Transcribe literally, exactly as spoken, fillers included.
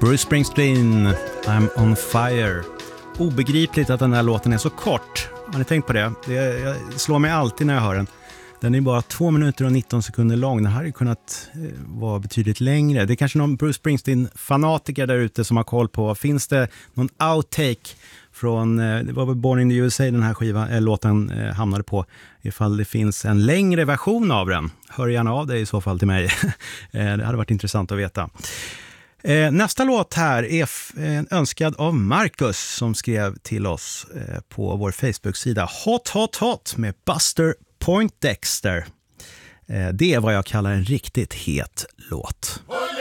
Bruce Springsteen, I'm on fire. Obegripligt att den här låten är så kort. Har ni tänkt på det? Det jag slår mig alltid när jag hör den. Den är bara två minuter och nitton sekunder lång. Den här hade kunnat eh, vara betydligt längre. Det är kanske någon Bruce Springsteen-fanatiker där ute som har koll på. Finns det någon outtake från, eh, det var väl Born in the U S A den här skivan, eh, låten eh, hamnade på. Ifall det finns en längre version av den. Hör gärna av dig i så fall till mig. eh, det hade varit intressant att veta. Eh, nästa låt här är f- eh, önskad av Marcus som skrev till oss eh, på vår Facebook-sida Hot Hot Hot med Buster Poindexter. Eh, det är vad jag kallar en riktigt het låt.